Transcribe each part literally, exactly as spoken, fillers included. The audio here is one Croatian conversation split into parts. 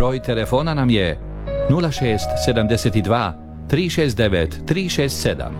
Broj telefona nam je nula šest sedam dva tri šest devet tri šest sedam.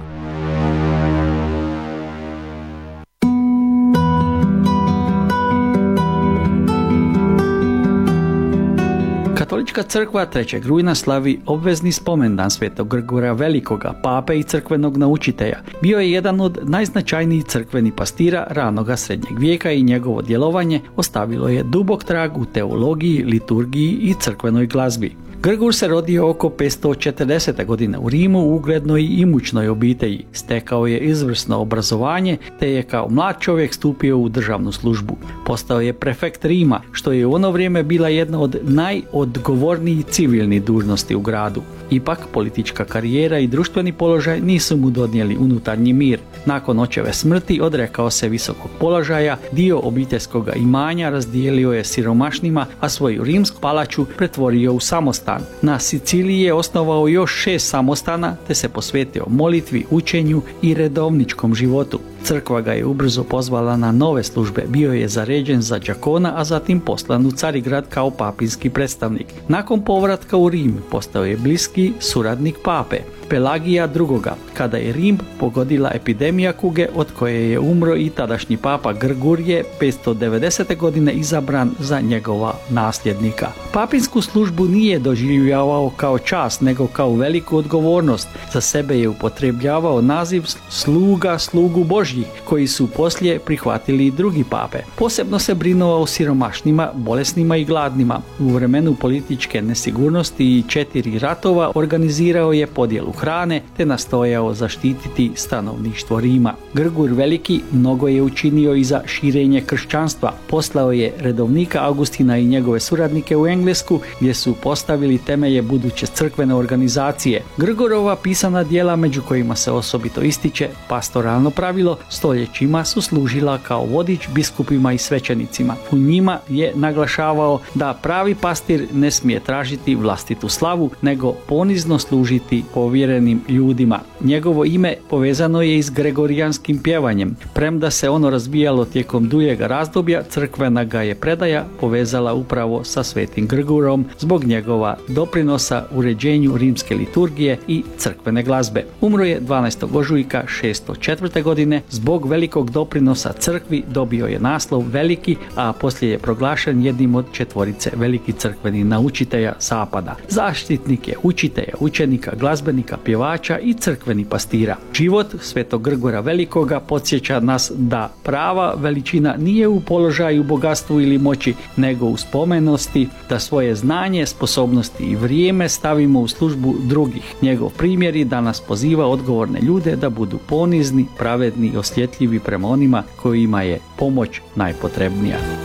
Katolička crkva trećeg rujna slavi obvezni spomendan Svetog Grgora Velikoga, pape i crkvenog naučitelja. Bio je jedan od najznačajnijih crkvenih pastira ranoga srednjeg vijeka i njegovo djelovanje ostavilo je dubok trag u teologiji, liturgiji i crkvenoj glazbi. Grgur se rodio oko petsto četrdesete godine u Rimu u uglednoj i imućnoj obitelji. Stekao je izvrsno obrazovanje te je kao mlad čovjek stupio u državnu službu. Postao je prefekt Rima, što je u ono vrijeme bila jedna od najodgovornijih civilnih dužnosti u gradu. Ipak, politička karijera i društveni položaj nisu mu donijeli unutarnji mir. Nakon očeve smrti odrekao se visokog položaja, dio obiteljskog imanja razdijelio je siromašnima, a svoju rimsku palaču pretvorio u samostan. Na Siciliji je osnovao još šest samostana te se posvetio molitvi, učenju i redovničkom životu. Crkva ga je ubrzo pozvala na nove službe, bio je zaređen za đakona, a zatim poslan u Carigrad kao papinski predstavnik. Nakon povratka u Rim postao je bliski suradnik pape Pelagija drugoga, kada je Rim pogodila epidemija kuge od koje je umro i tadašnji papa Grgur je petsto devedesete godine izabran za njegova nasljednika. Papinsku službu nije doživljavao kao čast, nego kao veliku odgovornost. Za sebe je upotrebljavao naziv sluga slugu Božjih, koji su poslije prihvatili i drugi pape. Posebno se brinuo o siromašnima, bolesnima i gladnima. U vremenu političke nesigurnosti i četiri ratova organizirao je podjelu hrane te nastojao zaštititi stanovništvo Rima. Grgur Veliki mnogo je učinio i za širenje kršćanstva. Poslao je redovnika Augustina i njegove suradnike u Englesku, gdje su postavili temelje buduće crkvene organizacije. Grgorova pisana djela, među kojima se osobito ističe pastoralno pravilo, stoljećima su služila kao vodič biskupima i svećenicima. U njima je naglašavao da pravi pastir ne smije tražiti vlastitu slavu, nego ponizno služiti povjerenim ljudima. Njegovo ime povezano je i s gregorijanskim pjevanjem. Premda se ono razbijalo tijekom duljega razdoblja, crkvena ga je predaja povezala upravo sa Svetim Grgurom zbog njegova doprinosa uređenju rimske liturgije i crkvene glazbe. Umro je dvanaestog ožujka šesto četvrte godine. Zbog velikog doprinosa crkvi dobio je naslov Veliki, a poslije je proglašen jednim od četvorice velikih crkvenih naučitelja zapada. Zaštitnik je učitelja, učenika, glazbenika, pjevača i crkveni pastira. Život Svetog Grgora Velikoga podsjeća nas da prava veličina nije u položaju, bogatstvu ili moći, nego u spomenosti, da svoje znanje, sposobnosti i vrijeme stavimo u službu drugih. Njegov primjer je da nas poziva odgovorne ljude da budu ponizni, pravedni i osjetljivi prema onima kojima je pomoć najpotrebnija.